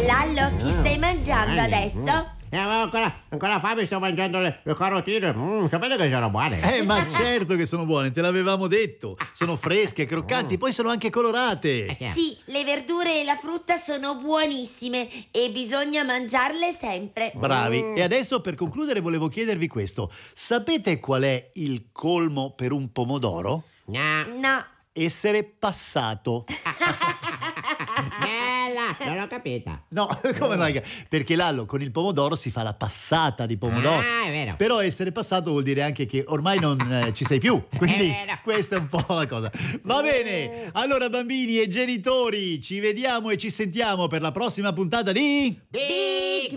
Lallo, che stai mangiando adesso? Avevo ancora fame, sto mangiando le carotine. Sapete che sono buone? Ma certo che sono buone, te l'avevamo detto. Sono fresche, croccanti, poi sono anche colorate. Sì, le verdure e la frutta sono buonissime e bisogna mangiarle sempre. Bravi. E adesso, per concludere, volevo chiedervi questo. Sapete qual è il colmo per un pomodoro? No. Essere passato. Bella, non l'ho capita. No, come no? Perché Lallo, con il pomodoro si fa la passata di pomodoro. Ah, è vero. Però essere passato vuol dire anche che ormai non ci sei più. Quindi È vero. questa è un po' la cosa. Va bene. Allora, bambini e genitori, ci vediamo e ci sentiamo per la prossima puntata di... Big